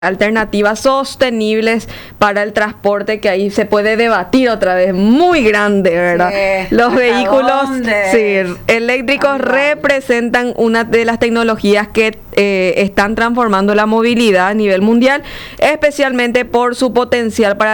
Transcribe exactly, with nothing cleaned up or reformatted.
alternativas sostenibles para el transporte, que ahí se puede debatir otra vez, muy grande, ¿verdad? Sí, los vehículos sí, eléctricos representan una de las tecnologías que eh, están transformando la movilidad a nivel mundial, especialmente por su potencial para